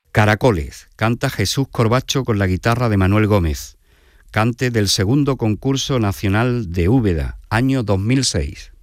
Caracoles, canta Jesús Corbacho con la guitarra de Manuel Gómez. Cante del segundo concurso nacional de Úbeda, año 2006.